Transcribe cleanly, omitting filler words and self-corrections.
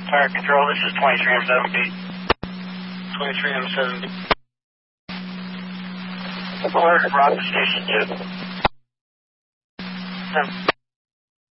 Fire control, this is 23M7B. 23M7B. Alert, Rock Station 2.